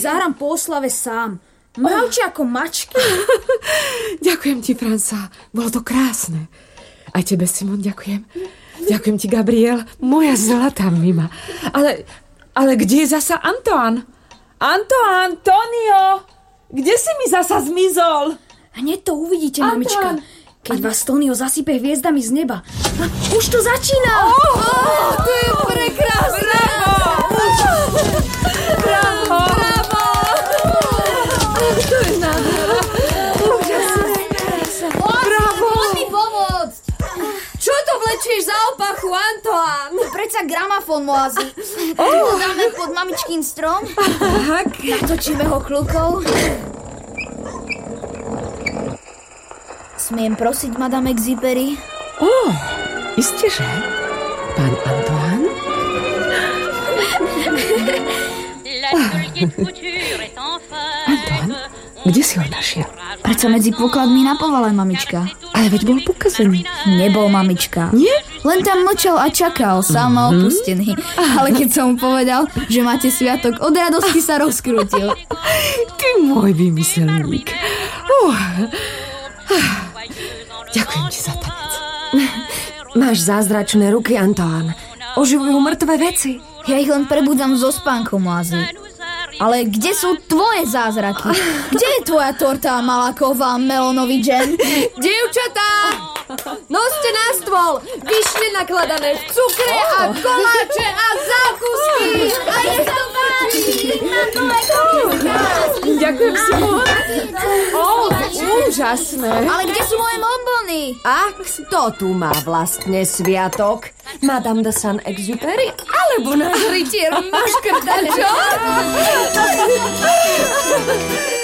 zahrám po oslave sám. Mravči ako mačky. Ďakujem ti, Franca. Bolo to krásne. Aj tebe, Simon, ďakujem. Ďakujem ti, Gabriel. Moja zlatá mima. Ale kde je zasa Antoine? Antoine, Tonio! Kde si mi zasa zmizol? Hneď to uvidíte, mamička. Keď vás Tonio zasype hviezdami z neba. Už to začína! To je prekrásne! Bravo! To je nádhera. Bravo! Poď mi pomôcť! Čo to vlečieš za opachu, Antoine? Predsa gramafón, Moazy. Tu ho dáme pod mamičkým strom. Tak. Natočíme ho kľukou. Smiem prosiť, madame Exupery? Isteže. Pán Antoine? Antoine, kde si ho našiel? Predsa medzi pokladmi na povale, mamička. Ale veď bol pokazený. Nebol, mamička. Nie? Len tam mlčal a čakal, sám ma opustený. Ale keď som mu povedal, že máte sviatok, od radosti sa rozkrútil. Ty môj vymyselník. Ďakujem ti za tanec. Máš zázračné ruky, Antoine. Oživujú mŕtve veci. Ja ich len prebudzam zo spánku, Moazy. Ale kde sú tvoje zázraky? Kde je tvoja torta malaková melónový džem? Dievčatá, noste na stôl vyšne nakladané v cukre a koláče a zákusky. A je to páči. Ďakujem, Simon. Úžasné. Ale kde sú moje bonbony? A kto tu má vlastne sviatok? Madame de Saint-Exupéry? Alebo náš rytier Maškrtačo?